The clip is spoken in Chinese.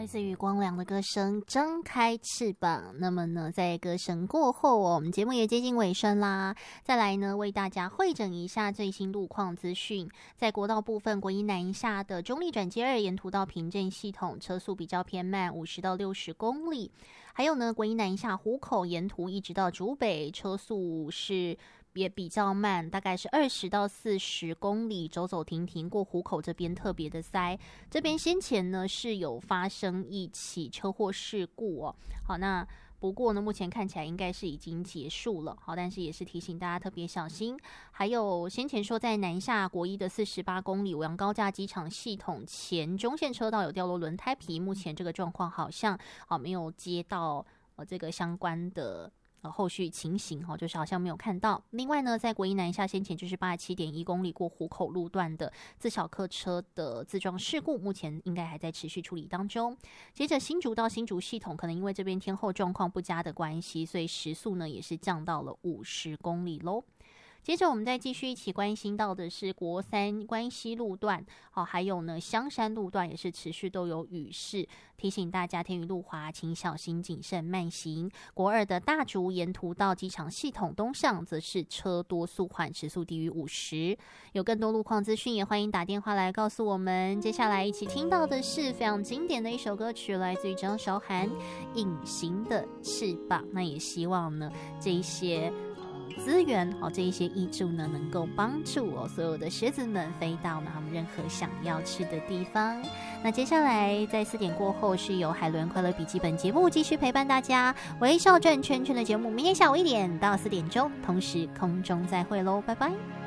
自于光良的歌声张开翅膀。那么呢，在歌声过后我们节目也接近尾声啦。再来呢，为大家汇整一下最新路况资讯。在国道部分，国一南下的中立转接2沿途到平镇系统车速比较偏慢，50到60公里。还有呢，国一南下湖口沿途一直到竹北，车速是也比较慢，大概是20到40公里，走走停停。过湖口这边特别的塞，这边先前呢是有发生一起车祸事故哦。好，那不过呢，目前看起来应该是已经结束了。好，但是也是提醒大家特别小心。还有先前说在南下国一的48公里，五羊高架机场系统前中线车道有掉落轮胎皮，目前这个状况好像没有接到这个相关的后续情形就是好像没有看到。另外呢，在国一南下先前就是87.1公里过湖口路段的自小客车的自撞事故，目前应该还在持续处理当中。接着新竹到新竹系统，可能因为这边天候状况不佳的关系，所以时速呢也是降到了50公里咯。接着我们再继续一起关心到的是国三关西路段，还有呢香山路段也是持续都有雨势，提醒大家天雨路滑，请小心谨慎慢行。国二的大竹沿途到机场系统东上，则是车多速缓，时速低于50。有更多路况资讯，也欢迎打电话来告诉我们。接下来一起听到的是非常经典的一首歌曲，来自于张韶涵《隐形的翅膀》。那也希望呢这一些资源这一些益助呢能够帮助所有的学子们飞到他们任何想要去的地方。那接下来在4点过后是由海伦快乐笔记本节目继续陪伴大家，微笑转圈圈的节目明天下午1点到4点钟同时空中再会咯，拜拜。